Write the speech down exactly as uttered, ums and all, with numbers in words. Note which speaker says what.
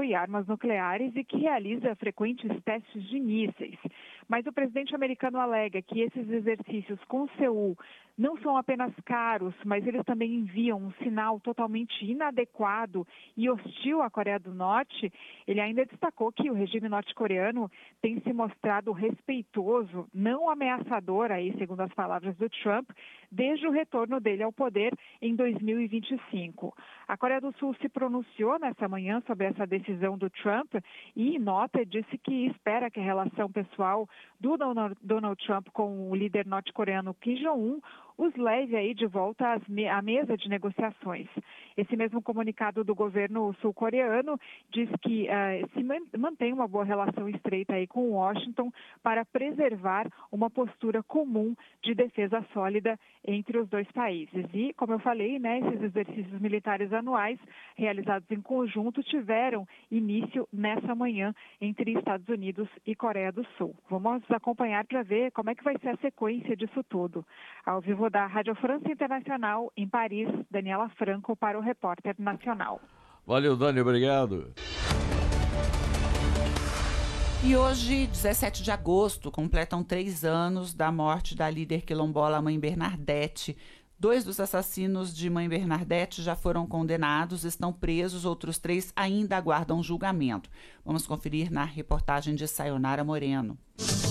Speaker 1: possui armas nucleares e que realiza frequentes testes de mísseis. Mas o presidente americano alega que esses exercícios com Seul não são apenas caros, mas eles também enviam um sinal totalmente inadequado e hostil à Coreia do Norte. Ele ainda destacou que o regime norte-coreano tem se mostrado respeitoso, não ameaçador, aí, segundo as palavras do Trump, desde o retorno dele ao poder em dois mil e vinte e cinco. A Coreia do Sul se pronunciou nessa manhã sobre essa decisão do Trump e, em nota, disse que espera que a relação pessoal do Donald Trump com o líder norte-coreano Kim Jong-un os leve aí de volta à mesa de negociações. Esse mesmo comunicado do governo sul-coreano diz que uh, se mantém uma boa relação estreita aí com Washington para preservar uma postura comum de defesa sólida entre os dois países. E, como eu falei, né, esses exercícios militares anuais realizados em conjunto tiveram início nessa manhã entre Estados Unidos e Coreia do Sul. Vamos acompanhar para ver como é que vai ser a sequência disso tudo. Ao vivo da Rádio França Internacional, em Paris, Daniela Franco para o Repórter Nacional.
Speaker 2: Valeu, Dani, obrigado.
Speaker 3: E hoje, dezessete de agosto, completam três anos da morte da líder quilombola Mãe Bernadette. Dois dos assassinos de Mãe Bernadette já foram condenados, estão presos, outros três ainda aguardam julgamento. Vamos conferir na reportagem de Sayonara Moreno.